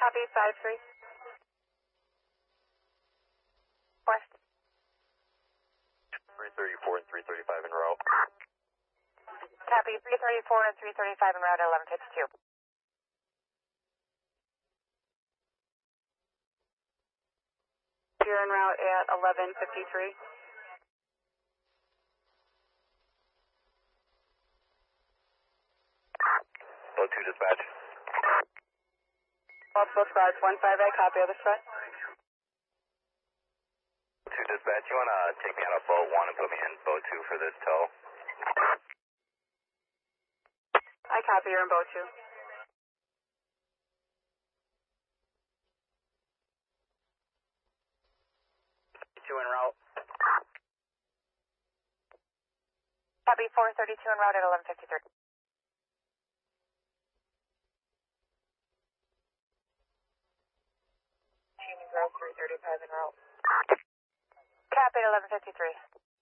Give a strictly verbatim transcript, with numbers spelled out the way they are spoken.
Copy, five three. West. three thirty-four and three thirty-five en route. Copy, three thirty-four and three thirty-five en route at eleven fifty-two. You're en route at eleven fifty-three. O two dispatch. Multiple squads, one five, I copy, other squad. O two dispatch, you want to take me out of boat one and put me in boat two for this tow? I copy, you're in boat two. Two en route. Copy, four thirty-two en route at eleven fifty-three. Grove three thirty-five en route. Copy at eleven fifty-three.